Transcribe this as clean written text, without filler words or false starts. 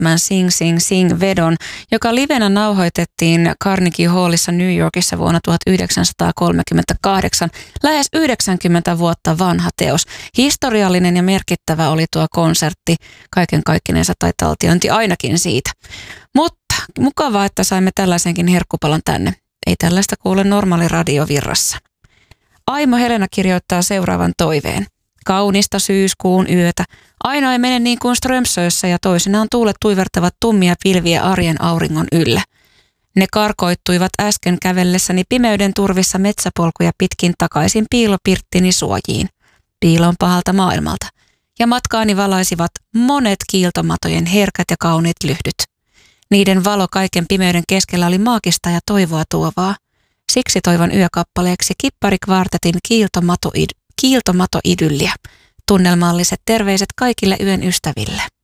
Man Sing Sing Sing -vedon, joka livenä nauhoitettiin Carnegie Hallissa New Yorkissa vuonna 1938. Lähes 90 vuotta vanha teos. Historiallinen ja merkittävä oli tuo konsertti, kaiken kaikkinensa tai taltiointi ainakin siitä. Mutta mukavaa, että saimme tällaisenkin herkkupalan tänne. Ei tällaista kuule normaali radiovirrassa. Aimo Helena kirjoittaa seuraavan toiveen. Kaunista syyskuun yötä. Aina ei mene niin kuin Strömsössä ja toisinaan tuulet tuivertavat tummia pilviä arjen auringon yllä. Ne karkoittuivat äsken kävellessäni pimeyden turvissa metsäpolkuja pitkin takaisin piilopirttini suojiin. Piilon pahalta maailmalta. Ja matkaani valaisivat monet kiiltomatojen herkät ja kauniit lyhdyt. Niiden valo kaiken pimeyden keskellä oli maagista ja toivoa tuovaa. Siksi toivon yökappaleeksi Kipparikvartetin kiiltomatoidylliä. Tunnelmalliset terveiset kaikille yön ystäville.